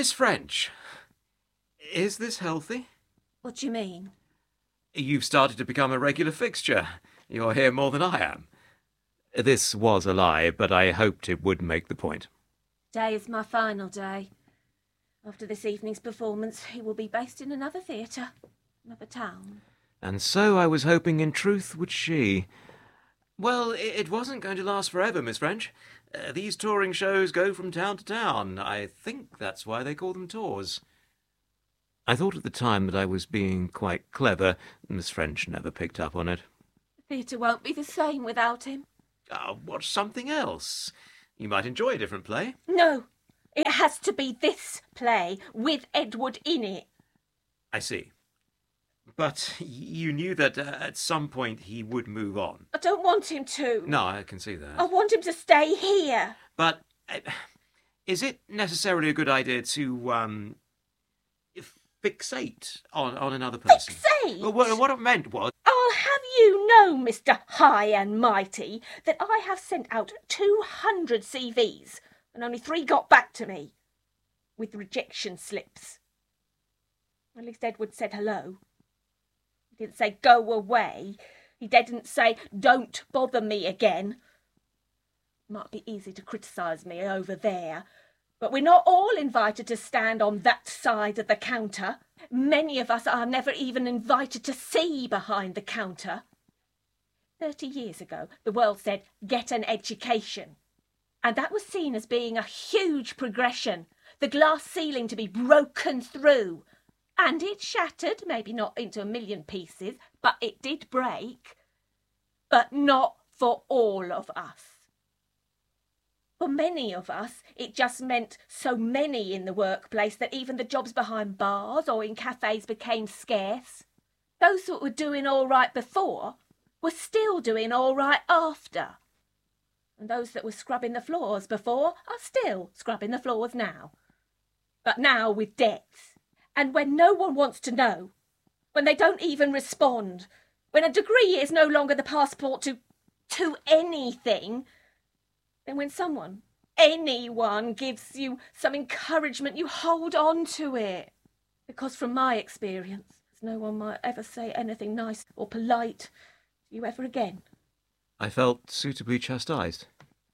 Miss French, is this healthy? What do you mean? You've started to become a regular fixture. You're here more than I am. This was a lie, but I hoped it would make the point. Today is my final day. After this evening's performance, he will be based in another theatre, another town. And so I was hoping in truth would she. Well, it wasn't going to last forever, Miss French. These touring shows go from town to town. I think that's why they call them tours. I thought at the time that I was being quite clever. Miss French never picked up on it. The theatre won't be the same without him. Watch something else. You might enjoy a different play. No, it has to be this play with Edward in it. I see. But you knew that at some point he would move on. I don't want him to. No, I can see that. I want him to stay here. But is it necessarily a good idea to fixate on another person? Fixate? Well, what it meant was... I'll have you know, Mr. High and Mighty, that I have sent out 200 CVs and only 3 got back to me with rejection slips. At least Edward said hello. He didn't say go away. He didn't say don't bother me again. It might be easy to criticise me over there, but we're not all invited to stand on that side of the counter. Many of us are never even invited to see behind the counter. 30 years ago, the world said, get an education. And that was seen as being a huge progression, the glass ceiling to be broken through. And it shattered, maybe not into a million pieces, but it did break. But not for all of us. For many of us, it just meant so many in the workplace that even the jobs behind bars or in cafes became scarce. Those that were doing all right before were still doing all right after. And those that were scrubbing the floors before are still scrubbing the floors now. But now with debts. And when no one wants to know, when they don't even respond, when a degree is no longer the passport to anything, then when anyone gives you some encouragement, you hold on to it. Because from my experience, no one might ever say anything nice or polite to you ever again. I felt suitably chastised.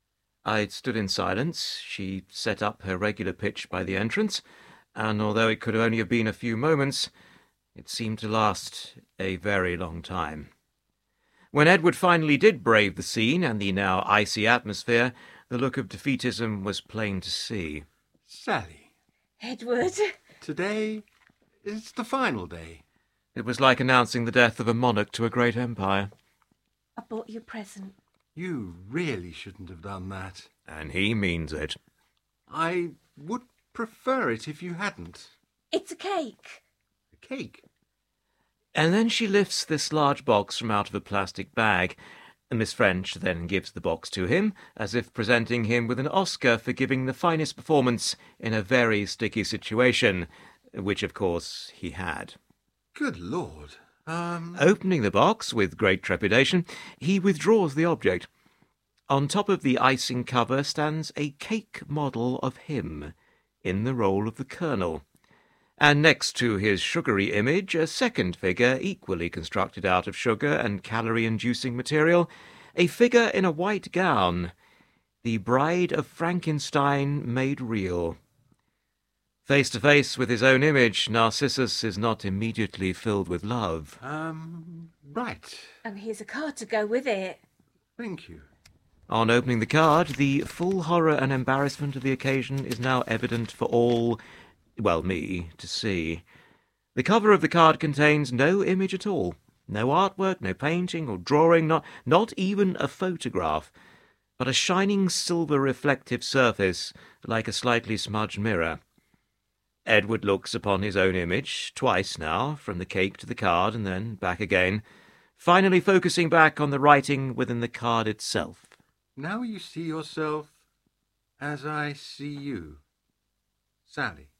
I stood in silence. She set up her regular pitch by the entrance, and although it could only have been a few moments, it seemed to last a very long time. When Edward finally did brave the scene and the now icy atmosphere, the look of defeatism was plain to see. Sally. Edward. Today is the final day. It was like announcing the death of a monarch to a great empire. I bought you a present. You really shouldn't have done that. And he means it. I would prefer it if you hadn't. It's a cake. A cake? And then she lifts this large box from out of a plastic bag. Miss French then gives the box to him, as if presenting him with an Oscar for giving the finest performance in a very sticky situation, which, of course, he had. Good Lord. Opening the box with great trepidation, he withdraws the object. On top of the icing cover stands a cake model of him, in the role of the Colonel. And next to his sugary image, a second figure, equally constructed out of sugar and calorie-inducing material, a figure in a white gown, the bride of Frankenstein made real. Face to face with his own image, Narcissus is not immediately filled with love. Right. And here's a card to go with it. Thank you. On opening the card, the full horror and embarrassment of the occasion is now evident for all, well, me, to see. The cover of the card contains no image at all. No artwork, no painting or drawing, not even a photograph, but a shining silver reflective surface like a slightly smudged mirror. Edward looks upon his own image, twice now, from the cake to the card and then back again, finally focusing back on the writing within the card itself. Now you see yourself as I see you, Sally.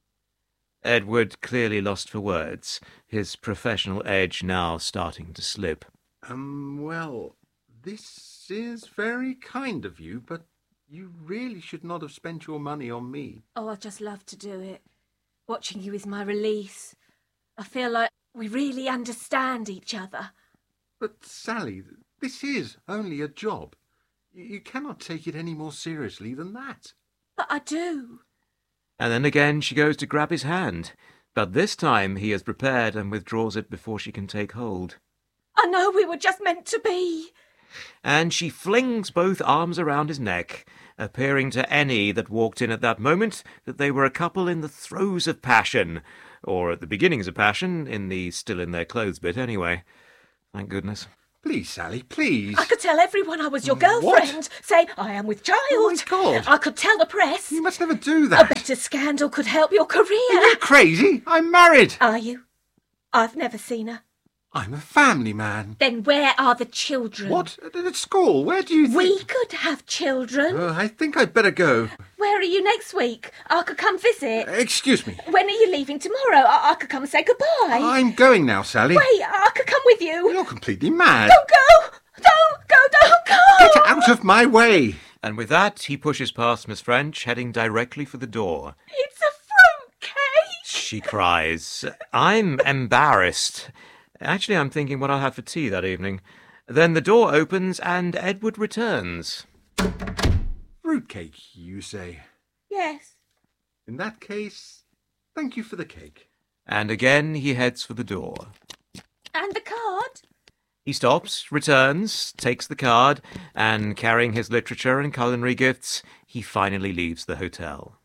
Edward clearly lost for words, his professional edge now starting to slip. Well, this is very kind of you, but You really should not have spent your money on me. Oh, I just love to do it. Watching you is my release. I feel like we really understand each other. But, Sally, this is only a job. You cannot take it any more seriously than that. But I do. And then again she goes to grab his hand, but this time he is prepared and withdraws it before she can take hold. I know we were just meant to be. And she flings both arms around his neck, appearing to any that walked in at that moment that they were a couple in the throes of passion, or at the beginnings of passion, in the still-in-their-clothes bit anyway. Thank goodness. Please, Sally, please. I could tell everyone I was your girlfriend. Say, I am with child. Oh, my God. I could tell the press. You must never do A that. better scandal could help your career. Are you crazy? I'm married. Are you? I've never seen her. I'm a family man. Then where are the children? What? At school? Where do you think... We could have children. I think I'd better go. Where are you next week? I could come visit. Excuse me. When are you leaving tomorrow? I could come and say goodbye. I'm going now, Sally. Wait, I could come with you. You're completely mad. Don't go! Don't go! Get out of my way. And with that, he pushes past Miss French, heading directly for the door. It's a fruitcake! She cries. I'm embarrassed. Actually, I'm thinking what I'll have for tea that evening. Then the door opens and Edward returns. Fruitcake, you say? Yes. In that case, thank you for the cake. And again he heads for the door. And the card? He stops, returns, takes the card, and carrying his literature and culinary gifts, he finally leaves the hotel.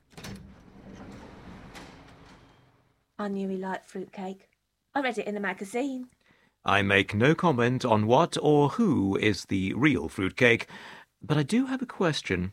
I knew he liked fruitcake. I read it in the magazine. I make no comment on what or who is the real fruitcake, but I do have a question.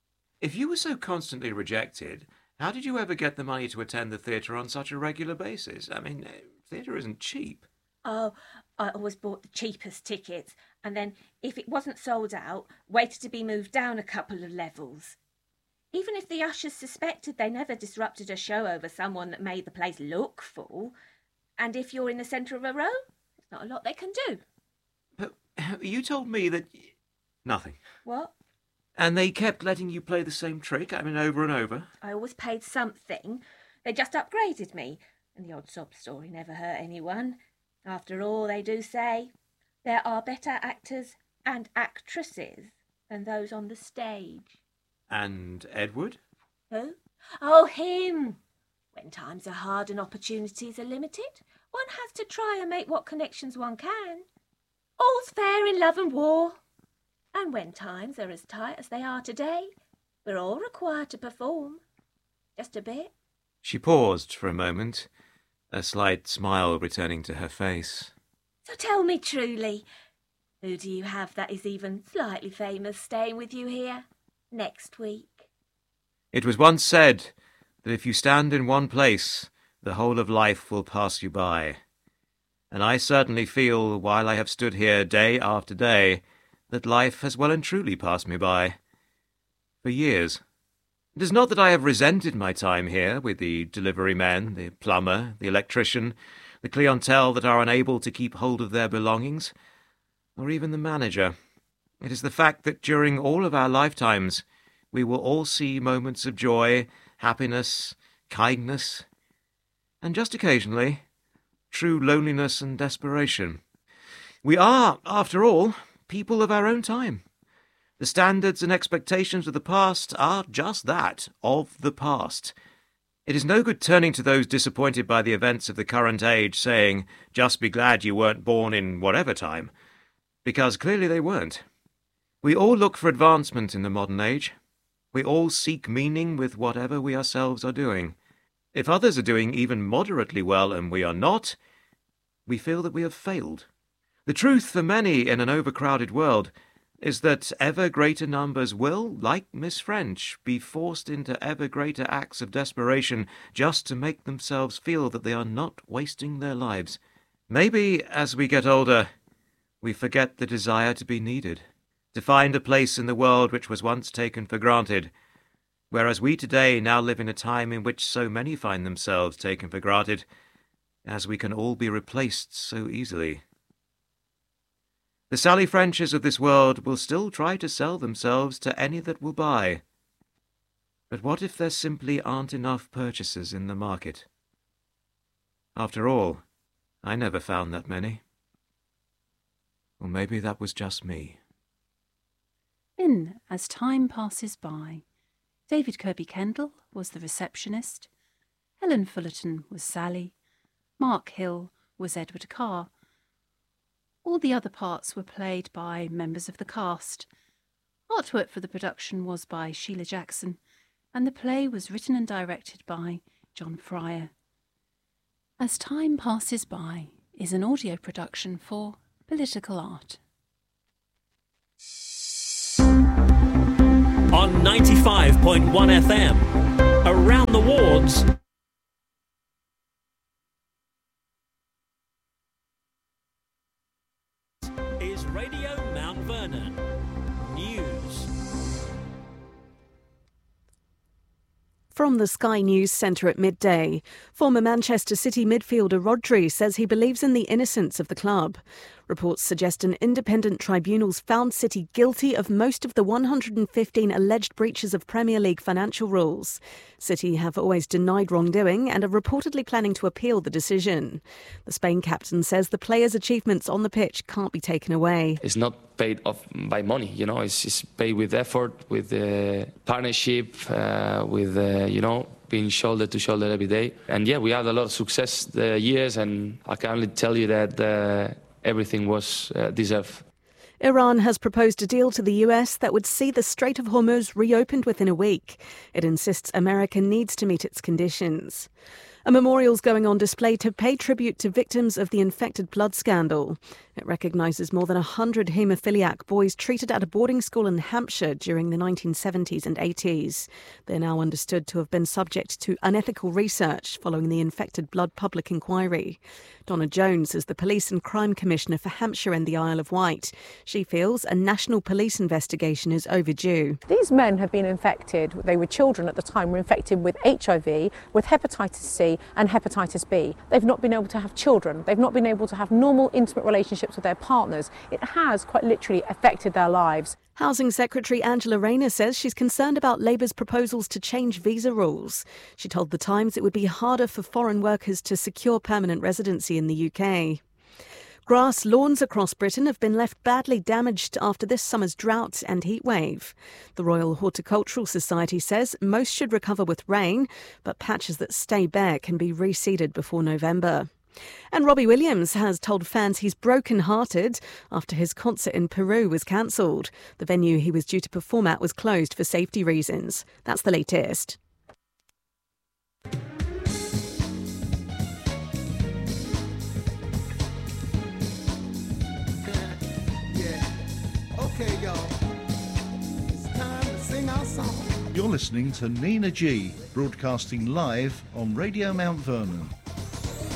If you were so constantly rejected, how did you ever get the money to attend the theatre on such a regular basis? I mean, theatre isn't cheap. Oh, I always bought the cheapest tickets, and then, if it wasn't sold out, waited to be moved down a couple of levels. Even if the ushers suspected, they never disrupted a show over someone that made the place look full. And if you're in the centre of a row, there's not a lot they can do. But you told me that... Nothing. What? And they kept letting you play the same trick, I mean, over and over? I always paid something. They just upgraded me, and the odd sob story never hurt anyone. After all, they do say there are better actors and actresses than those on the stage. And Edward? Who? Oh, him! When times are hard and opportunities are limited, one has to try and make what connections one can. All's fair in love and war. And when times are as tight as they are today, we're all required to perform. Just a bit. She paused for a moment, a slight smile returning to her face. So tell me truly, who do you have that is even slightly famous staying with you here next week? It was once said that if you stand in one place, the whole of life will pass you by. And I certainly feel, while I have stood here day after day, that life has well and truly passed me by. For years. It is not that I have resented my time here with the delivery men, the plumber, the electrician, the clientele that are unable to keep hold of their belongings, or even the manager. It is the fact that during all of our lifetimes we will all see moments of joy, happiness, kindness, and just occasionally, true loneliness and desperation. We are, after all, people of our own time. The standards and expectations of the past are just that, of the past. It is no good turning to those disappointed by the events of the current age saying, just be glad you weren't born in whatever time, because clearly they weren't. We all look for advancement in the modern age. We all seek meaning with whatever we ourselves are doing. If others are doing even moderately well and we are not, we feel that we have failed. The truth for many in an overcrowded world is that ever greater numbers will, like Miss French, be forced into ever greater acts of desperation just to make themselves feel that they are not wasting their lives. Maybe, as we get older, we forget the desire to be needed, to find a place in the world which was once taken for granted, whereas we today now live in a time in which so many find themselves taken for granted, as we can all be replaced so easily. The Sally Frenches of this world will still try to sell themselves to any that will buy. But what if there simply aren't enough purchasers in the market? After all, I never found that many. Or maybe that was just me. Then, as time passes by, David Kirby Kendall was the receptionist, Helen Fullerton was Sally, Mark Hill was Edward Carr. All the other parts were played by members of the cast. Artwork for the production was by Sheila Jackson, and the play was written and directed by John Fryer. As Time Passes By is an audio production for Political Art. On 95.1 FM, around the wards. Is Radio Mount Vernon News. From the Sky News Centre at midday, former Manchester City midfielder Rodri says he believes in the innocence of the club. Reports suggest an independent tribunal's found City guilty of most of the 115 alleged breaches of Premier League financial rules. City have always denied wrongdoing and are reportedly planning to appeal the decision. The Spain captain says the players' achievements on the pitch can't be taken away. It's not paid off by money, it's paid with effort, with partnership, with, being shoulder to shoulder every day. And we had a lot of success the years, and I can only tell you that everything was deserved. Iran has proposed a deal to the US that would see the Strait of Hormuz reopened within a week. It insists America needs to meet its conditions. A memorial's going on display to pay tribute to victims of the infected blood scandal. It recognises more than 100 haemophiliac boys treated at a boarding school in Hampshire during the 1970s and 80s. They're now understood to have been subject to unethical research following the infected blood public inquiry. Donna Jones is the Police and Crime Commissioner for Hampshire and the Isle of Wight. She feels a national police investigation is overdue. These men have been infected, they were children at the time, were infected with HIV, with hepatitis C and hepatitis B. They've not been able to have children. They've not been able to have normal, intimate relationships with their partners. It has quite literally affected their lives. Housing Secretary Angela Rayner says she's concerned about Labour's proposals to change visa rules. She told The Times it would be harder for foreign workers to secure permanent residency in the UK. Grass lawns across Britain have been left badly damaged after this summer's drought and heatwave. The Royal Horticultural Society says most should recover with rain, but patches that stay bare can be reseeded before November. And Robbie Williams has told fans he's broken-hearted after his concert in Peru was cancelled. The venue he was due to perform at was closed for safety reasons. That's the latest. Okay, y'all. It's time to sing our song. You're listening to Nina G, broadcasting live on Radio Mount Vernon.